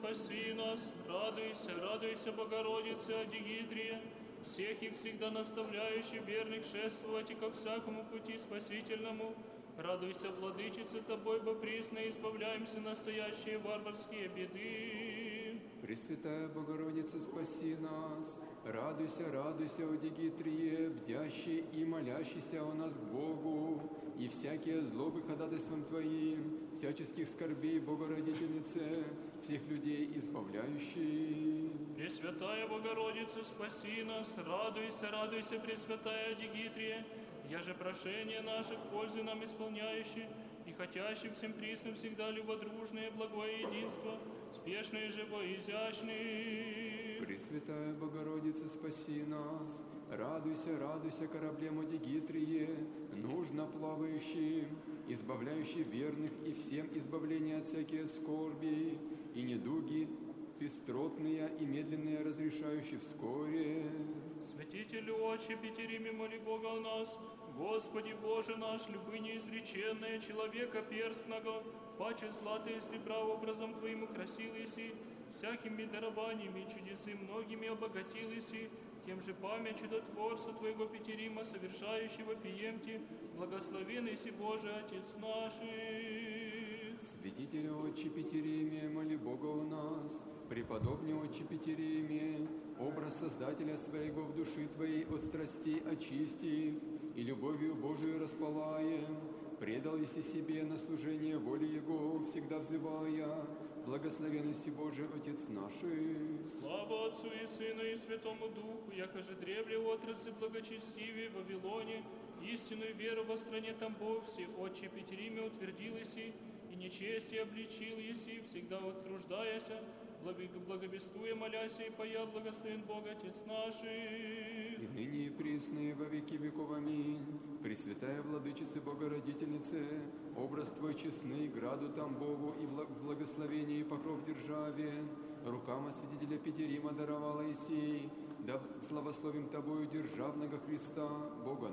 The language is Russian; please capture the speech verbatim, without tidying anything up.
спаси нас. Радуйся, радуйся, Богородице, Адигитрия, всех и всегда наставляющих верных шествовать и ко всякому пути спасительному. Радуйся, Владычице, Тобой боприсно избавляемся настоящие варварские беды. Пресвятая Богородица, спаси нас. Радуйся, радуйся, о Дигитрие, бдящий и молящийся о нас к Богу, и всякие злобы ходатайством Твоим, всяческих скорбей Богородительнице, всех людей избавляющий. Пресвятая Богородица, спаси нас. Радуйся, радуйся, Пресвятая Дигитрия, я же прошение наших пользы нам исполняющий, и хотящий всем присным всегда любодружное благое единство, спешное живое изящный. Пресвятая Богородица, спаси нас. Радуйся, радуйся, кораблем о Дигитрие, нужно плавающим, избавляющий верных и всем избавление от всякие скорби и недуги, пестротные и медленные разрешающие вскоре. Святителю Отче Петериме, моли Бога о нас. Господи Боже наш, любы неизреченная человека перстного, паче злата и сребра образом Твоим украсил иси, всякими дарованиями и чудесы многими обогатил иси, тем же память чудотворца Твоего Петерима, совершающего пиемти, благословен иси Боже, Отец наших. Святителю Отче Петериме, моли Бога о нас. Преподобный Отче Петериме, образ Создателя своего в души Твоей от страстей очистив, и любовью Божию располаем, предал еси себе на служение воли Его, всегда взывая, благословенности Божий, Отец наших. Слава Отцу и Сыну и Святому Духу, якоже древле отрацы благочестивее в Вавилоне, истинную веру во стране Тамбов все Отче Петериме утвердил еси, и нечестие обличил еси, всегда утруждаяся, благовествуя, моляся и поя, благословен Бог, Отец наших. И ныне и присно, и во веки веков. Аминь. Пресвятая Владычица Богородительнице, образ Твой честный, граду Тамбову и в благословении и покров державе, рукам освятителя Петерима даровала еси, да славословим Тобою державного Христа, Бога